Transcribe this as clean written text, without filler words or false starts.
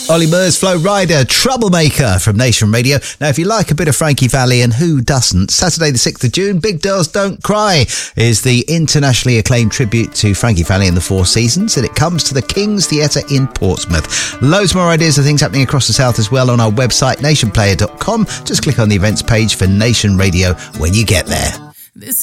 Ollie Murs, Flo Rida, Troublemaker from Nation Radio. Now, if you like a bit of Frankie Valli, and who doesn't, Saturday the 6th of June, Big Girls Don't Cry is the internationally acclaimed tribute to Frankie Valli and the Four Seasons, and it comes to the King's Theatre in Portsmouth. Loads more ideas of things happening across the South as well on our website, nationplayer.com. Just click on the events page for Nation Radio when you get there.